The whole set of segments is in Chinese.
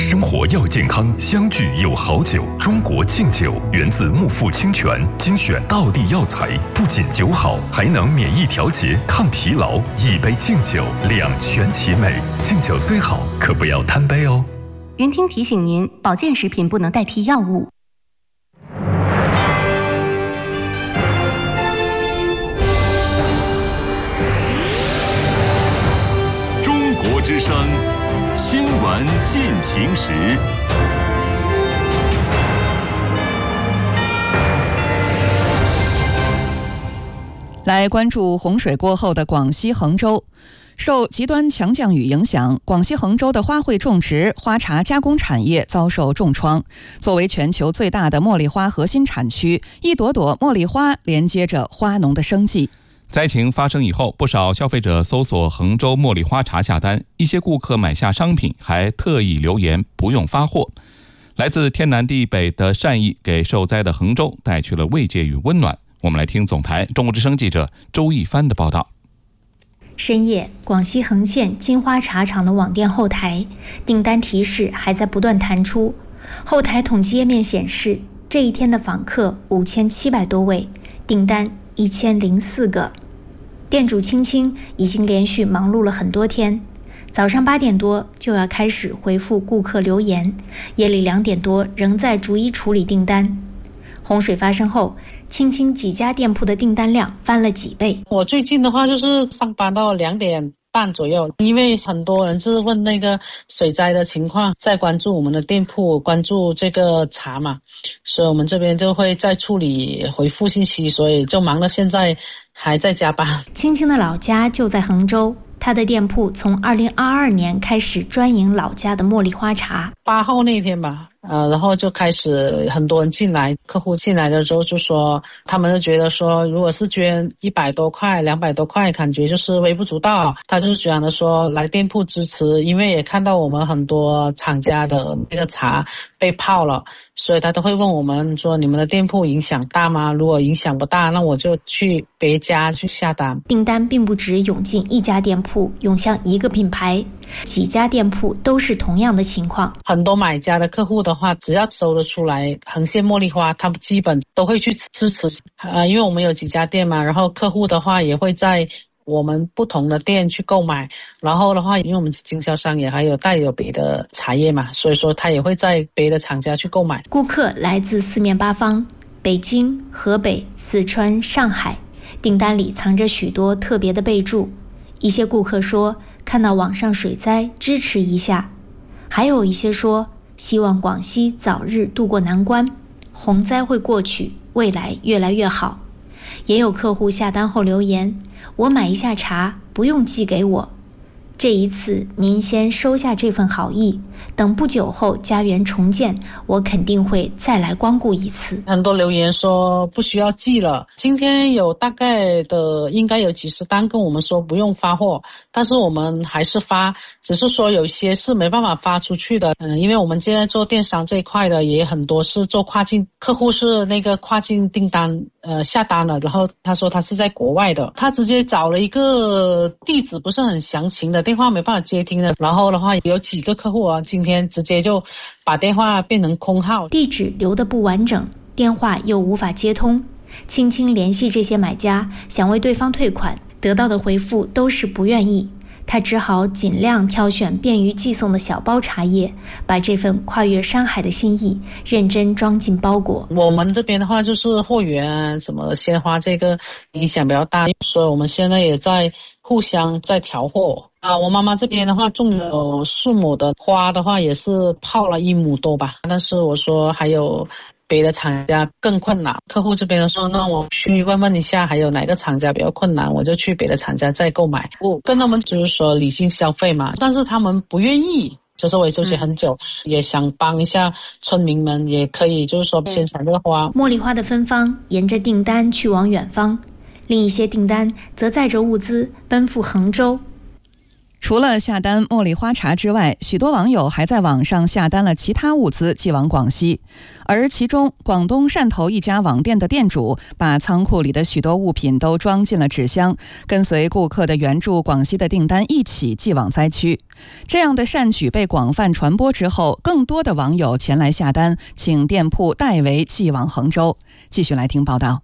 生活要健康，相聚有好酒。中国敬酒源自木富清泉，精选道地药材，不仅酒好，还能免疫调节、抗疲劳。一杯敬酒，两全其美。敬酒虽好，可不要贪杯哦。 云听提醒您，保健食品不能代替药物。 中国之声新闻进行时。 来关注洪水过后的广西衡州。受极端强降雨影响，广西衡州的花卉种植、花茶加工产业遭受重创。作为全球最大的茉莉花核心产区，一朵朵茉莉花连接着花农的生计。 灾情发生以后，不少消费者搜索衡州茉莉花茶下单，一些顾客买下商品还特意留言不用发货。来自天南地北的善意给受灾的衡州带去了慰藉与温暖。我们来听总台中国之声记者周一帆的报道。 深夜，广西衡县金花茶厂的网店后台订单提示还在不断弹出，后台统计页面显示，这一天的访客5700多位，订单1004个。店主青青已经连续忙碌了很多天，早上8点多就要开始回复顾客留言，夜里2点多仍在逐一处理订单。洪水发生后，青青几家店铺的订单量翻了几倍。 我最近的话就是上班到2点半左右，因为很多人是问那个水灾的情况，在关注我们的店铺，关注这个茶嘛，所以我们这边就会再处理回复信息，所以就忙到现在还在加班。 青青的老家就在衡州，他的店铺从2022年开始专营老家的茉莉花茶。 8号那天吧，然后就开始很多人进来，客户进来的时候就说，他们就觉得说，如果是捐100多块、200多块，感觉就是微不足道。他就是讲的说，来店铺支持，因为也看到我们很多厂家的那个茶被泡了，所以他都会问我们说，你们的店铺影响大吗？如果影响不大，那我就去别家去下单。 订单并不只涌进一家店铺，涌向一个品牌，几家店铺都是同样的情况。 很多买家的客户的话，只要搜得出来衡县茉莉花，他们基本都会去支持。因为我们有几家店嘛，然后客户的话也会在我们不同的店去购买，然后的话因为我们经销商也还有带有别的茶叶嘛，所以说他也会在别的厂家去购买。 顾客来自四面八方，北京、河北、四川、上海，订单里藏着许多特别的备注。一些顾客说看到网上水灾支持一下，还有一些说希望广西早日渡过难关，洪灾会过去，未来越来越好。也有客户下单后留言，我买一下茶，不用寄给我。这一次您先收下这份好意，等不久后家园重建，我肯定会再来光顾一次。 很多留言说不需要寄了，今天有大概的应该有几十单跟我们说不用发货，但是我们还是发，只是说有些是没办法发出去的。因为我们现在做电商这一块的也很多是做跨境，客户是那个跨境订单下单了，然后他说他是在国外的，他直接找了一个地址不是很详情的，电话没办法接听的，然后的话有几个客户啊，今天直接就把电话变成空号， 地址留得不完整，电话又无法接通，轻轻联系这些买家，想为对方退款，得到的回复都是不愿意。他只好尽量挑选便于寄送的小包茶叶，把这份跨越山海的心意认真装进包裹。 我们这边的话就是货源什么鲜花这个影响比较大，所以我们现在也在互相在调货。我妈妈这边的话种有4亩的花的话也是泡了1亩多吧，但是我说还有别的厂家更困难，客户这边说那我去问问一下还有哪个厂家比较困难，我就去别的厂家再购买。我跟他们就是说理性消费嘛，但是他们不愿意，就是我也纠结很久，也想帮一下村民们，也可以就是说宣传这个花。 茉莉花的芬芳沿着订单去往远方，另一些订单则载着物资奔赴衡州。 除了下单茉莉花茶之外，许多网友还在网上下单了其他物资寄往广西，而其中广东汕头一家网店的店主把仓库里的许多物品都装进了纸箱，跟随顾客的援助广西的订单一起寄往灾区。这样的善举被广泛传播之后，更多的网友前来下单，请店铺代为寄往衡州。继续来听报道。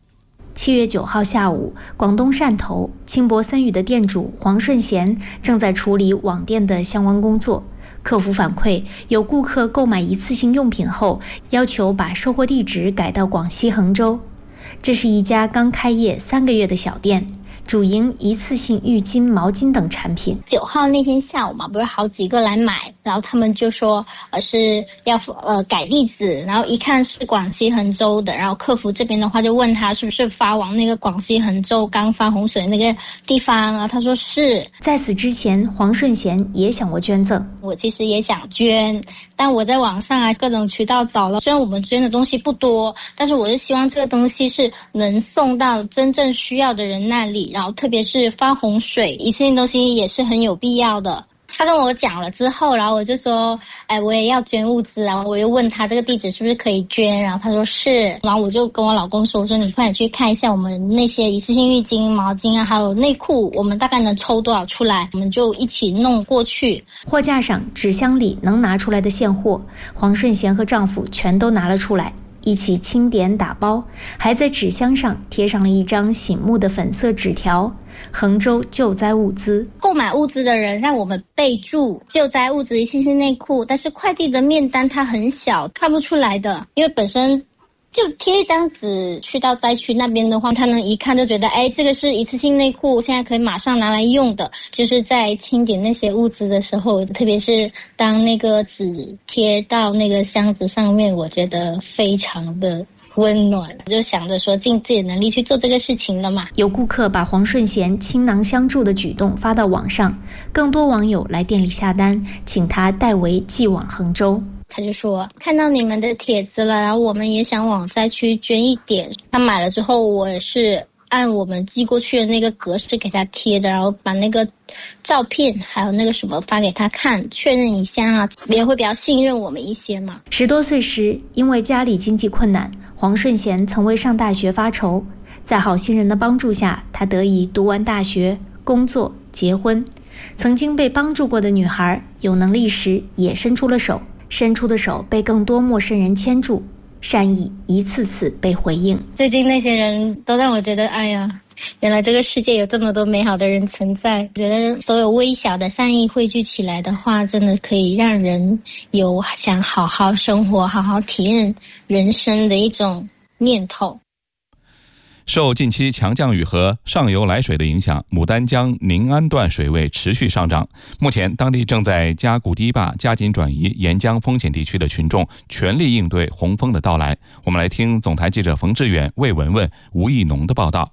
7月9号下午，广东汕头轻薄森语的店主黄顺贤正在处理网店的相关工作。客服反馈，有顾客购买一次性用品后，要求把收货地址改到广西衡州。这是一家刚开业3个月的小店，主营一次性浴巾、毛巾等产品。 9号那天下午嘛，不是好几个来买，然后他们就说是要改地址，然后一看是广西衡州的，然后客服这边的话就问他是不是发往那个广西衡州刚发洪水那个地方，然后他说是。 在此之前，黄顺贤也想过捐赠， 我其实也想捐，但我在网上各种渠道找了，虽然我们捐的东西不多，但是我是希望这个东西是能送到真正需要的人那里，然后特别是发洪水，一次性东西也是很有必要的。他跟我讲了之后，然后我就说我也要捐物资，然后我又问他这个地址是不是可以捐，然后他说是，然后我就跟我老公说你快点去看一下我们那些一次性浴巾、毛巾啊，还有内裤，我们大概能抽多少出来，我们就一起弄过去。 货架上纸箱里能拿出来的现货，黄顺贤和丈夫全都拿了出来，一起清点打包，还在纸箱上贴上了一张醒目的粉色纸条：衡州救灾物资。 购买物资的人让我们备注救灾物资一次性内裤，但是快递的面单它很小，看不出来的，因为本身就贴一张纸去到灾区那边的话，他能一看就觉得这个是一次性内裤，现在可以马上拿来用的。就是在清点那些物资的时候，特别是当那个纸贴到那个箱子上面，我觉得非常的温暖，就想着说尽自己的能力去做这个事情了嘛。 有顾客把黄顺贤倾囊相助的举动发到网上，更多网友来店里下单，请他代为寄往衡州。 他就说看到你们的帖子了，然后我们也想往灾区捐一点。他买了之后，我也是按我们寄过去的那个格式给他贴的，然后把那个照片还有那个什么发给他看，确认一下啊，别人会比较信任我们一些嘛。 10多岁时，因为家里经济困难，黄顺贤曾为上大学发愁，在好心人的帮助下，他得以读完大学、工作、结婚。曾经被帮助过的女孩，有能力时也伸出了手，伸出的手被更多陌生人牵住，善意一次次被回应。 最近那些人都让我觉得原来这个世界有这么多美好的人存在。觉得所有微小的善意汇聚起来的话，真的可以让人有想好好生活、好好体验人生的一种念头。 受近期强降雨和上游来水的影响，牡丹江宁安段水位持续上涨。目前，当地正在加固堤坝，加紧转移沿江风险地区的群众，全力应对洪峰的到来。我们来听总台记者冯志远、魏文文、吴义农的报道。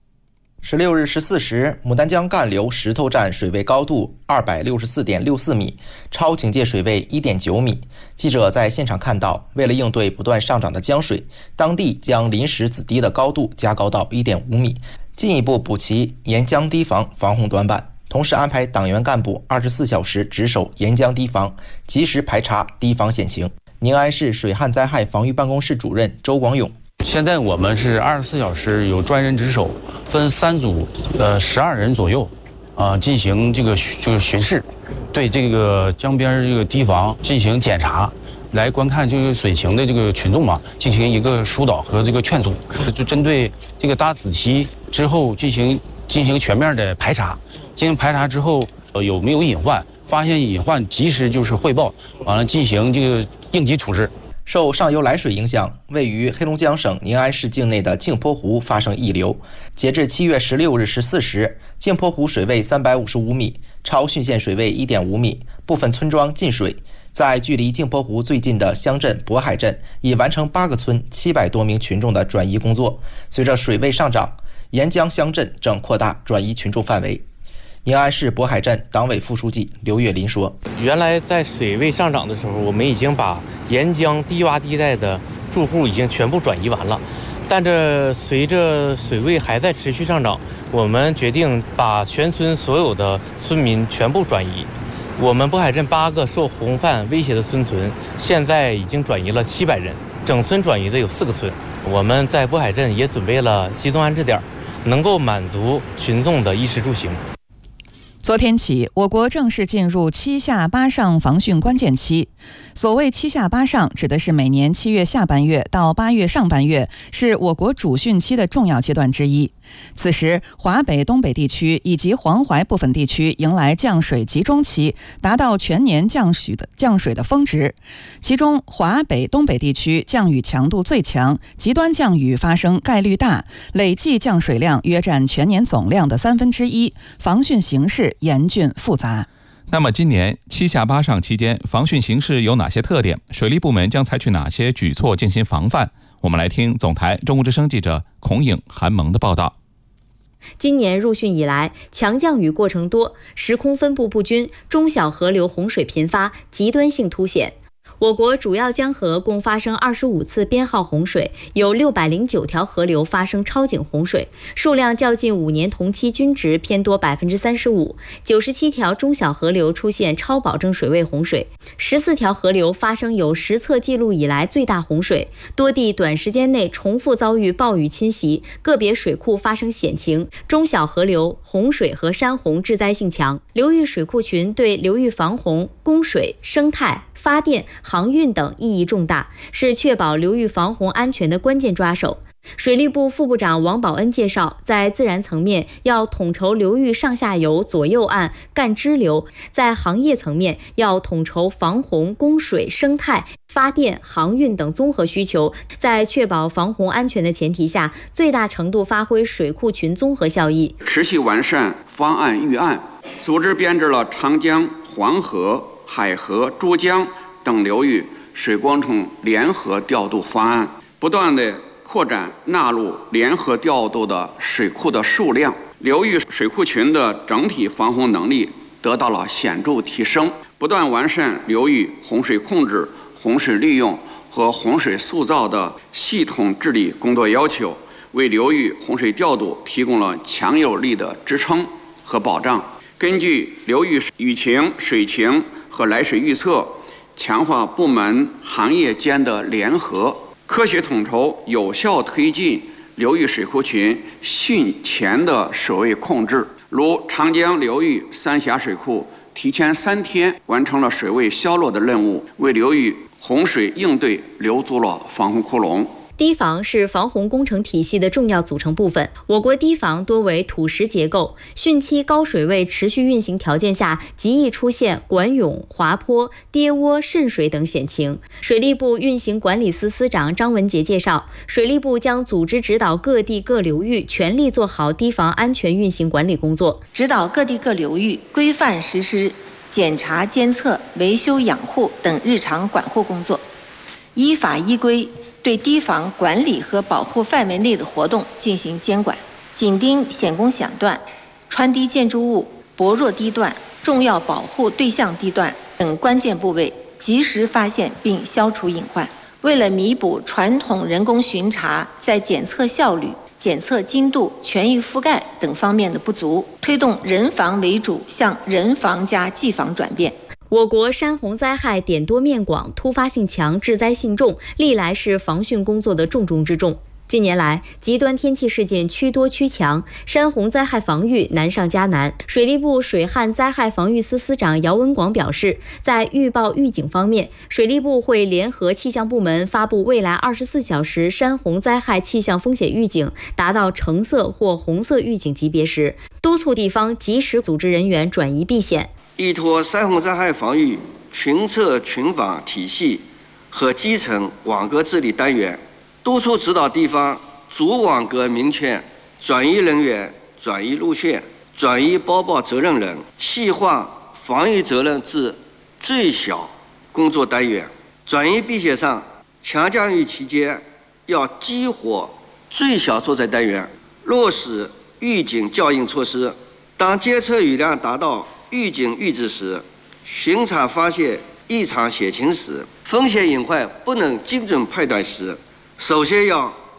16日14时，牡丹江干流石头站水位高度264.64米，超警戒水位1.9米。记者在现场看到，为了应对不断上涨的江水，当地将临时子堤的高度加高到1.5米，进一步补齐沿江堤防防洪短板。同时安排党员干部24小时值守沿江堤防，及时排查堤防险情。宁安市水旱灾害防御办公室主任周广勇： 现在我们是24小时有专人值守，分3组，12人左右，进行这个就是巡视，对这个江边这个堤防进行检查，来观看这个水情的这个群众嘛，进行一个疏导和这个劝阻，就针对这个搭子堤之后进行全面的排查，进行排查之后有没有隐患，发现隐患及时就是汇报，完了进行这个应急处置。 受上游来水影响，位于黑龙江省宁安市境内的镜泊湖发生溢流。截至7月16日14时，镜泊湖水位355米，超汛线水位1.5米，部分村庄进水。在距离镜泊湖最近的乡镇渤海镇，已完成8个村700多名群众的转移工作。随着水位上涨，沿江乡镇正扩大转移群众范围。宁安市渤海镇党委副书记刘月林说： 原来在水位上涨的时候，我们已经把沿江低洼地带的住户已经全部转移完了， 但这随着水位还在持续上涨，我们决定把全村所有的村民全部转移。我们渤海镇8个受洪泛威胁的村村，现在已经转移了700人，整村转移的有4个村。我们在渤海镇也准备了集中安置点，能够满足群众的衣食住行。 昨天起，我国正式进入7下8上防汛关键期。所谓7下8上，指的是每年7月下半月到8月上半月是我国主汛期的重要阶段之一。此时，华北、东北地区以及黄淮部分地区迎来降水集中期，达到全年降水的峰值。其中，华北、东北地区降雨强度最强，极端降雨发生概率大，累计降水量约占全年总量的1/3，防汛形势严峻复杂。 那么今年7下8上期间，防汛形势有哪些特点？水利部门将采取哪些举措进行防范？我们来听总台中国之声记者孔颖、韩萌的报道。 今年入汛以来，强降雨过程多，时空分布不均，中小河流洪水频发，极端性凸显。我国主要江河共发生25次编号洪水，有609条河流发生超警洪水，数量较近5年同期均值偏多35%。97条中小河流出现超保证水位洪水，14条河流发生有实测记录以来最大洪水，多地短时间内重复遭遇暴雨侵袭，个别水库发生险情，中小河流洪水和山洪致灾性强。流域水库群对流域防洪、供水、生态、发电、航运等意义重大，是确保流域防洪安全的关键抓手。水利部副部长王宝恩介绍，在自然层面要统筹流域上下游、左右岸、干支流；在行业层面要统筹防洪、供水、生态、发电、航运等综合需求，在确保防洪安全的前提下，最大程度发挥水库群综合效益， 持续完善方案预案，组织编制了长江、黄河、海河、珠江等流域水工程联合调度方案，不断的扩展纳入联合调度的水库的数量，流域水库群的整体防洪能力得到了显著提升，不断完善流域洪水控制、洪水利用和洪水塑造的系统治理工作要求，为流域洪水调度提供了强有力的支撑和保障。根据流域雨情、水情和来水预测，强化部门行业间的联合，科学统筹，有效推进流域水库群汛前的水位控制。如长江流域三峡水库提前3天完成了水位消落的任务，为流域洪水应对留足了防洪窟窿。 堤防是防洪工程体系的重要组成部分。我国堤防多为土石结构，汛期高水位持续运行条件下，极易出现管涌、滑坡、跌窝、渗水等险情。水利部运行管理司司长张文杰介绍，水利部将组织指导各地各流域全力做好堤防安全运行管理工作， 指导各地各流域规范实施检查、监测、维修、养护等日常管护工作，依法依规对堤防管理和保护范围内的活动进行监管，紧盯险工险段、穿堤建筑物、薄弱地段、重要保护对象地段等关键部位，及时发现并消除隐患。为了弥补传统人工巡查在检测效率、检测精度、全域覆盖等方面的不足，推动人防为主向人防加技防转变。 我国山洪灾害点多面广，突发性强，致灾性重，历来是防汛工作的重中之重。近年来，极端天气事件趋多趋强，山洪灾害防御难上加难。水利部水旱灾害防御司司长姚文广表示，在预报预警方面，水利部会联合气象部门发布未来24小时山洪灾害气象风险预警达到橙色或红色预警级别时，督促地方及时组织人员转移避险。 依托山洪灾害防御群测群防体系和基层网格治理单元，督促指导地方主网格明确转移人员、转移路线、转移播报责任人，细化防御责任至最小工作单元。转移避险上，强降雨期间要激活最小作战单元，落实预警校应措施。当监测雨量达到预警阈值时，巡查发现异常险情时，风险隐患不能精准判断时，首先要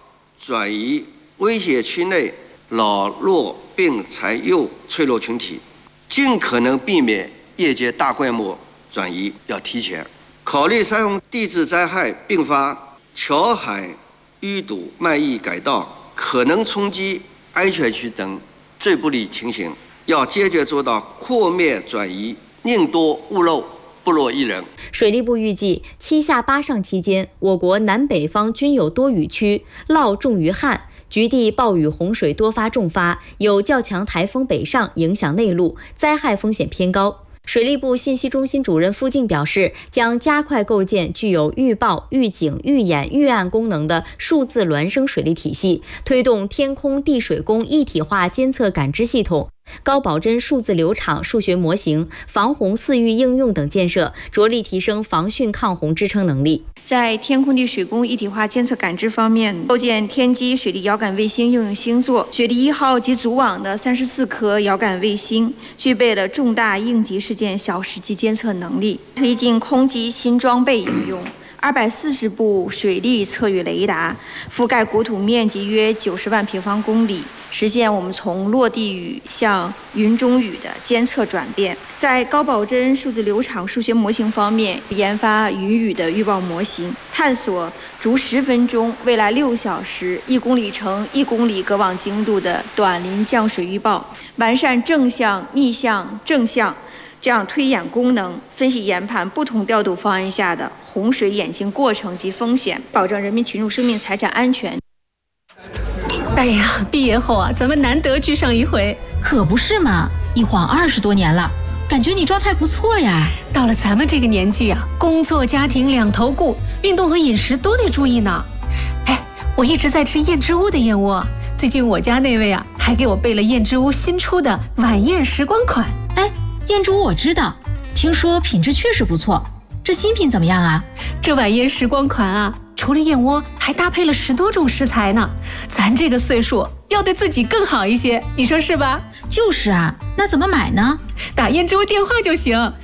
转移威胁区内老弱病残幼脆弱群体，尽可能避免业界大规模转移，要提前考虑3洪地质灾害并发桥海淤堵、漫溢改道可能冲击安全区等最不利情形，要坚决做到扩面转移，宁多勿漏，不落一人。 水利部预计，7夏8上期间，我国南北方均有多雨区，涝重于旱，局地暴雨洪水多发重发，有较强台风北上影响内陆，灾害风险偏高。水利部信息中心主任付静表示，将加快构建具有预报、预警、预演、预案功能的数字孪生水利体系，推动天空地水工一体化监测感知系统、高保真数字流场数学模型、防洪饲育应用等建设，着力提升防汛抗洪支撑能力。 在天空地水工一体化监测感知方面，构建天基水利遥感卫星应用星座、水利1号及组网的34颗遥感卫星，具备了重大应急事件小时级监测能力，推进空基新装备应用。240部水利测域雷达覆盖国土面积约90万平方公里，实现我们从落地雨向云中雨的监测转变。在高保真数字流场数学模型方面，研发云雨的预报模型，探索逐10分钟、未来6小时、1公里乘1公里隔网精度的短临降水预报，完善正向、逆向、正向这样推演功能，分析研判不同调度方案下的洪水演进过程及风险，保证人民群众生命财产安全。 哎呀，毕业后啊，咱们难得聚上一回。 可不是嘛，一晃20多年了，感觉你状态不错呀。 到了咱们这个年纪啊，工作家庭两头顾，运动和饮食都得注意呢。哎，我一直在吃燕之屋的燕窝，最近我家那位啊，还给我备了燕之屋新出的晚宴时光款。 哎，燕之屋我知道，听说品质确实不错，这新品怎么样啊？ 这晚宴时光款啊，除了燕窝，还搭配了10多种食材呢。咱这个岁数要对自己更好一些，你说是吧？ 就是啊，那怎么买呢？ 打燕之屋电话就行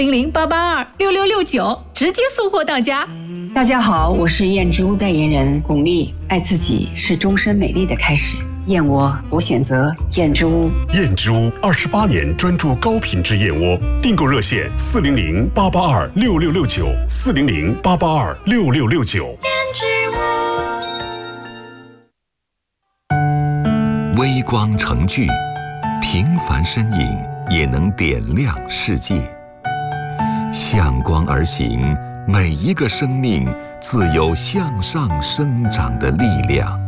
，400-882-6669，直接送货到家。 大家好，我是燕之屋代言人巩俐。爱自己是终身美丽的开始。燕窝，我选择燕之屋。 燕之屋28年专注高品质燕窝，订购热线400-882-6669，400-882-6669。 微光成炬，平凡身影也能点亮世界。向光而行，每一个生命自有向上生长的力量。